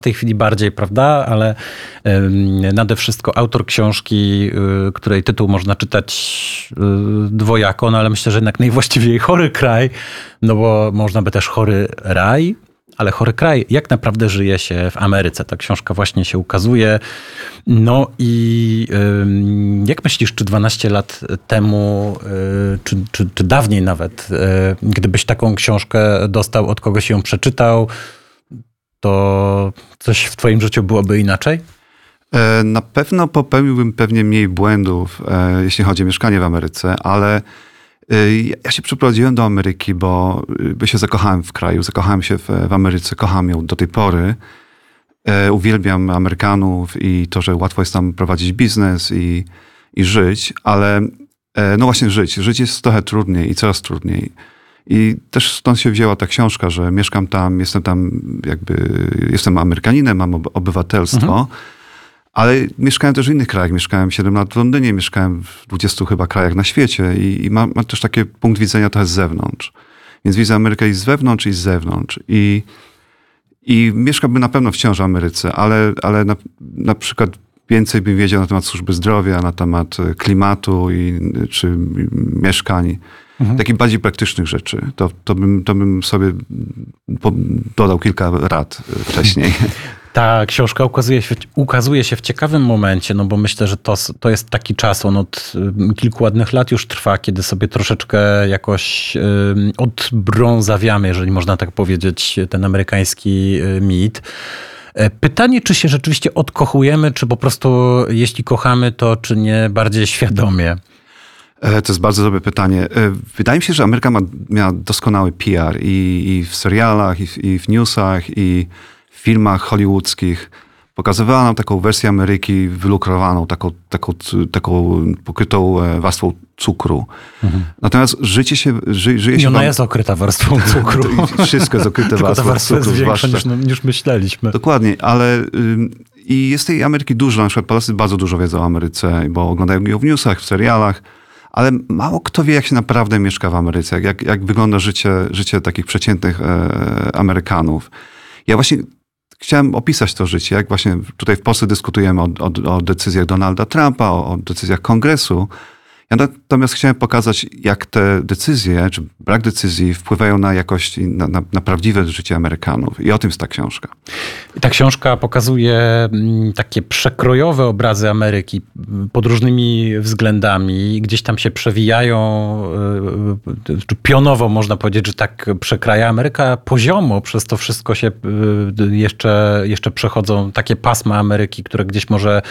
w tej chwili bardziej, prawda? Ale nade wszystko autor książki, której tytuł można czytać dwojako, no ale myślę, że jednak najwłaściwiej Chory kraj, no bo można by też Chory raj, ale chory kraj, jak naprawdę żyje się w Ameryce. Ta książka właśnie się ukazuje. No i jak myślisz, czy 12 lat temu, czy dawniej nawet, gdybyś taką książkę dostał, od kogoś ją przeczytał, to coś w twoim życiu byłoby inaczej? Na pewno popełniłbym pewnie mniej błędów, jeśli chodzi o mieszkanie w Ameryce, ale ja się przeprowadziłem do Ameryki, bo się zakochałem w kraju, zakochałem się w Ameryce, kocham ją do tej pory. Uwielbiam Amerykanów i to, że łatwo jest tam prowadzić biznes i żyć, ale no właśnie żyć. Żyć jest trochę trudniej i coraz trudniej. I też stąd się wzięła ta książka, że mieszkam tam, jestem Amerykaninem, mam obywatelstwo, ale mieszkałem też w innych krajach. Mieszkałem 7 lat w Londynie, mieszkałem w 20 chyba krajach na świecie i mam też taki punkt widzenia trochę z zewnątrz. Więc widzę Amerykę i z wewnątrz, i z zewnątrz. I mieszkałbym na pewno wciąż w Ameryce, ale na przykład więcej bym wiedział na temat służby zdrowia, na temat klimatu czy mieszkań. Takich bardziej praktycznych rzeczy. To bym sobie dodał kilka rad wcześniej. Ta książka ukazuje się w ciekawym momencie, no bo myślę, że to jest taki czas, on od kilku ładnych lat już trwa, kiedy sobie troszeczkę jakoś odbrązawiamy, jeżeli można tak powiedzieć, ten amerykański mit. Pytanie, czy się rzeczywiście odkochujemy, czy po prostu jeśli kochamy, to czy nie bardziej świadomie? To jest bardzo dobre pytanie. Wydaje mi się, że Ameryka miała doskonały PR i w serialach, i w newsach, i w filmach hollywoodzkich. Pokazywała nam taką wersję Ameryki wylukrowaną, taką pokrytą warstwą cukru. Natomiast żyje się... I ona jest okryta warstwą cukru. Wszystko jest okryte warstwą cukru. Tylko ta jest większa niż myśleliśmy. Dokładnie, ale... I jest tej Ameryki dużo. Na przykład Polacy bardzo dużo wiedzą o Ameryce, bo oglądają ją w newsach, w serialach. Ale mało kto wie, jak się naprawdę mieszka w Ameryce, jak wygląda życie takich przeciętnych Amerykanów. Ja właśnie chciałem opisać to życie, jak właśnie tutaj w Polsce dyskutujemy o decyzjach Donalda Trumpa, o decyzjach Kongresu. Ja natomiast chciałem pokazać, jak te decyzje, czy brak decyzji wpływają na jakość, na prawdziwe życie Amerykanów. I o tym jest ta książka. Ta książka pokazuje takie przekrojowe obrazy Ameryki pod różnymi względami. Gdzieś tam się przewijają, czy pionowo można powiedzieć, że tak przekraja Ameryka poziomo. Przez to wszystko się jeszcze przechodzą takie pasma Ameryki, które gdzieś może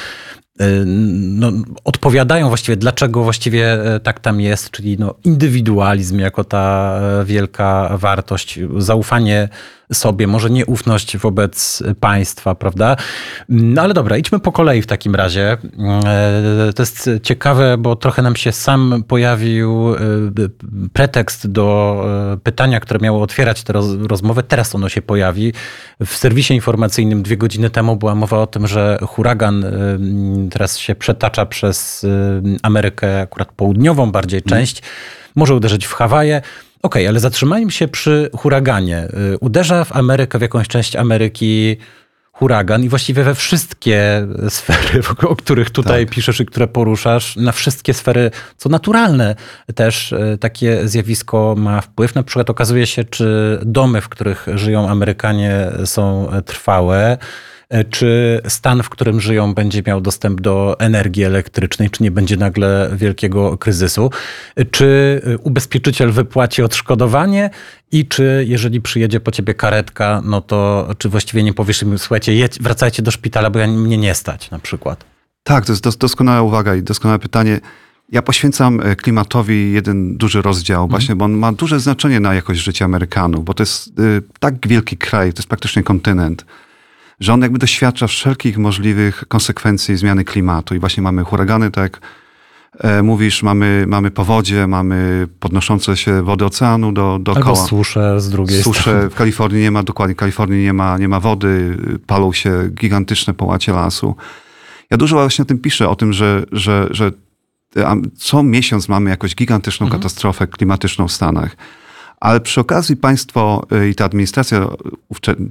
odpowiadają właściwie, dlaczego właściwie tak tam jest, czyli indywidualizm jako ta wielka wartość, zaufanie sobie, może nieufność wobec państwa, prawda? No ale dobra, idźmy po kolei w takim razie. To jest ciekawe, bo trochę nam się sam pojawił pretekst do pytania, które miało otwierać tę rozmowę. Teraz ono się pojawi. W serwisie informacyjnym 2 godziny temu była mowa o tym, że huragan teraz się przetacza przez Amerykę, akurat południową bardziej część. Może uderzyć w Hawaje. Okej, ale zatrzymajmy się przy huraganie. Uderza w Amerykę, w jakąś część Ameryki huragan i właściwie we wszystkie sfery, o których tutaj piszesz i które poruszasz, na wszystkie sfery, co naturalne też takie zjawisko ma wpływ. Na przykład okazuje się, czy domy, w których żyją Amerykanie, są trwałe, czy stan, w którym żyją, będzie miał dostęp do energii elektrycznej, czy nie będzie nagle wielkiego kryzysu, czy ubezpieczyciel wypłaci odszkodowanie i czy jeżeli przyjedzie po ciebie karetka, no to czy właściwie nie powiesz im, słuchajcie, wracajcie do szpitala, bo mnie nie stać na przykład. Tak, to jest doskonała uwaga i doskonałe pytanie. Ja poświęcam klimatowi jeden duży rozdział właśnie, bo on ma duże znaczenie na jakość życia Amerykanów, bo to jest tak wielki kraj, to jest praktycznie kontynent, że on jakby doświadcza wszelkich możliwych konsekwencji zmiany klimatu. I właśnie mamy huragany, tak jak mówisz, mamy powodzie, mamy podnoszące się wody oceanu dookoła. Albo susze z drugiej strony. Susze w Kalifornii nie ma, dokładnie, w Kalifornii nie ma wody, palą się gigantyczne połacie lasu. Ja dużo właśnie o tym piszę, o tym, że co miesiąc mamy jakąś gigantyczną katastrofę klimatyczną w Stanach. Ale przy okazji państwo i ta administracja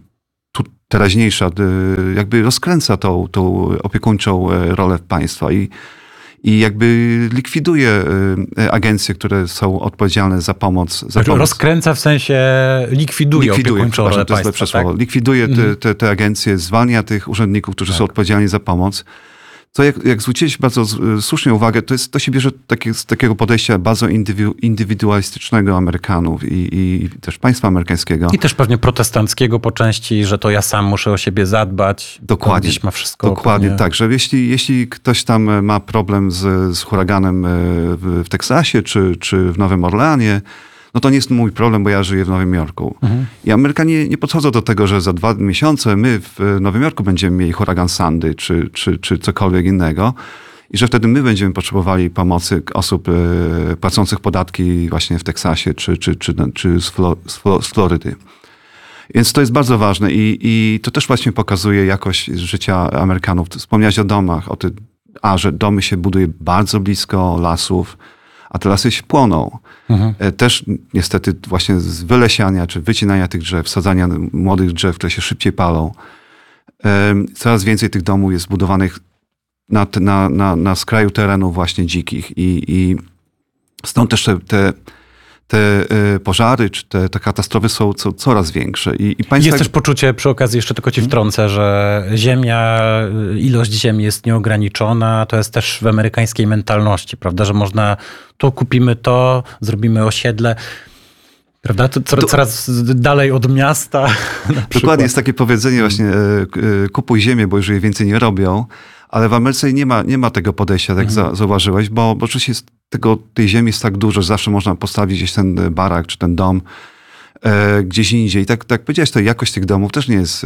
teraźniejsza jakby rozkręca tą opiekuńczą rolę państwa i jakby likwiduje agencje, które są odpowiedzialne za pomoc. Rozkręca w sensie likwiduje opiekuńczą rolę to jest państwa. lepsze słowo. Likwiduje te agencje, zwalnia tych urzędników, którzy są odpowiedzialni za pomoc. To jak zwróciłeś bardzo słusznie uwagę, to się bierze z takiego podejścia bardzo indywidualistycznego Amerykanów i też państwa amerykańskiego. I też pewnie protestanckiego po części, że to ja sam muszę o siebie zadbać. Dokładnie. Gdzieś ma wszystko. Dokładnie pewnie. tak, że jeśli ktoś tam ma problem z huraganem w Teksasie czy w Nowym Orleanie, no to nie jest mój problem, bo ja żyję w Nowym Jorku. I Amerykanie nie podchodzą do tego, że za 2 miesiące my w Nowym Jorku będziemy mieli huragan Sandy czy cokolwiek innego i że wtedy my będziemy potrzebowali pomocy osób płacących podatki właśnie w Teksasie czy z Florydy. Więc to jest bardzo ważne i to też właśnie pokazuje jakość życia Amerykanów. Wspomniałeś o domach, że domy się buduje bardzo blisko lasów, a te lasy się płoną. Też niestety właśnie z wylesiania czy wycinania tych drzew, wsadzania młodych drzew, które się szybciej palą. Coraz więcej tych domów jest budowanych na skraju terenów właśnie dzikich i stąd też te pożary czy te katastrofy są coraz większe. Jest też poczucie, przy okazji jeszcze tylko ci wtrącę, że ilość ziemi jest nieograniczona. To jest też w amerykańskiej mentalności, prawda, że kupimy to, zrobimy osiedle. Prawda? Coraz dalej od miasta. Dokładnie, jest takie powiedzenie właśnie, kupuj ziemię, bo już jej więcej nie robią. Ale w Ameryce nie ma tego podejścia, tak zauważyłeś, bo oczywiście tej ziemi jest tak dużo, że zawsze można postawić gdzieś ten barak czy ten dom gdzieś indziej. I tak powiedziałeś, to jakość tych domów też nie jest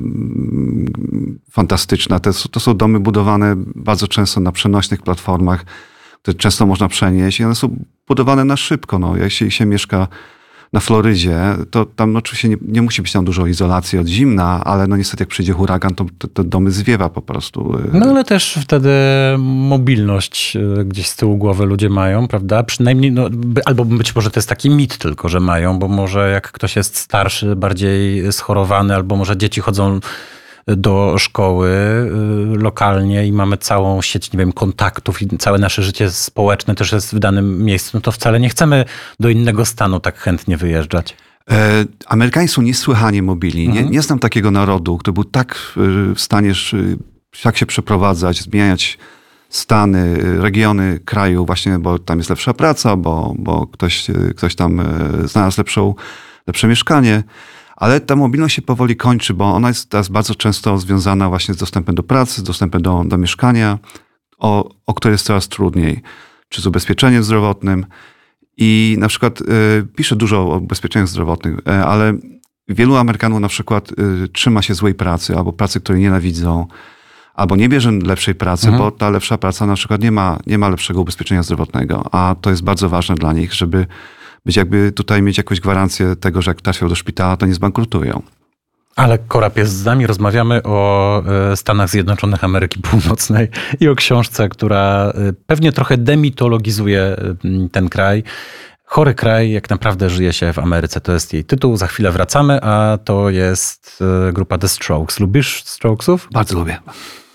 fantastyczna. To są domy budowane bardzo często na przenośnych platformach, które często można przenieść i one są budowane na szybko. No. Jeśli się mieszka na Florydzie, to tam oczywiście nie musi być tam dużo izolacji od zimna, ale no niestety jak przyjdzie huragan, to te domy zwiewa po prostu. No ale też wtedy mobilność gdzieś z tyłu głowy ludzie mają, prawda? Przynajmniej, albo być może to jest taki mit tylko, że mają, bo może jak ktoś jest starszy, bardziej schorowany, albo może dzieci chodzą do szkoły lokalnie i mamy całą sieć, nie wiem, kontaktów i całe nasze życie społeczne też jest w danym miejscu, no to wcale nie chcemy do innego stanu tak chętnie wyjeżdżać. Amerykanie są niesłychanie mobilni. Nie znam takiego narodu, który był tak w stanie tak się przeprowadzać, zmieniać stany, regiony kraju właśnie, bo tam jest lepsza praca, bo ktoś tam znalazł lepsze mieszkanie. Ale ta mobilność się powoli kończy, bo ona jest teraz bardzo często związana właśnie z dostępem do pracy, z dostępem do mieszkania, o które jest coraz trudniej, czy z ubezpieczeniem zdrowotnym. I na przykład piszę dużo o ubezpieczeniach zdrowotnych, ale wielu Amerykanów na przykład trzyma się złej pracy, albo pracy, której nienawidzą, albo nie bierze lepszej pracy, bo ta lepsza praca na przykład nie ma lepszego ubezpieczenia zdrowotnego, a to jest bardzo ważne dla nich, żeby mieć jakąś gwarancję tego, że jak trafią do szpitala, to nie zbankrutują. Ale Korab jest z nami, rozmawiamy o Stanach Zjednoczonych Ameryki Północnej i o książce, która pewnie trochę demitologizuje ten kraj. Chory kraj, jak naprawdę żyje się w Ameryce. To jest jej tytuł, za chwilę wracamy, a to jest grupa The Strokes. Lubisz Strokesów? Bardzo lubię.